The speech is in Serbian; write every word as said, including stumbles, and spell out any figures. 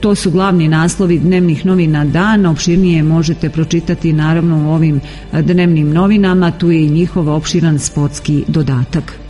To su glavni naslovi dnevnih novina dana. Opširnije možete pročitati naravno u ovim dnevnim novinama. Tu je i njihov opširan sportski dodatak.